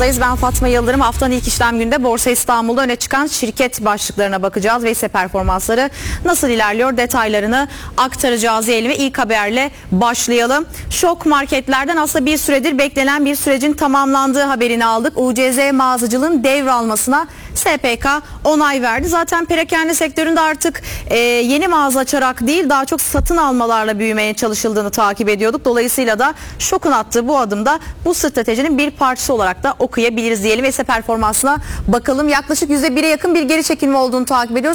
Ben Fatma Yıldırım. Haftanın ilk işlem gününde Borsa İstanbul'da öne çıkan şirket başlıklarına bakacağız ve ise performansları nasıl ilerliyor detaylarını aktaracağız diyelim ve ilk haberle başlayalım. Şok marketlerden aslında bir süredir beklenen bir sürecin tamamlandığı haberini aldık. UCZ mağazacılığın devralmasına SPK onay verdi. Zaten perakende sektöründe artık yeni mağaza açarak değil daha çok satın almalarla büyümeye çalışıldığını takip ediyorduk. Dolayısıyla da Şok'un attığı bu adımda bu stratejinin bir parçası olarak da okuyabiliriz diyelim ve ise performansına bakalım. Yaklaşık %1'e yakın bir geri çekilme olduğunu takip ediyoruz.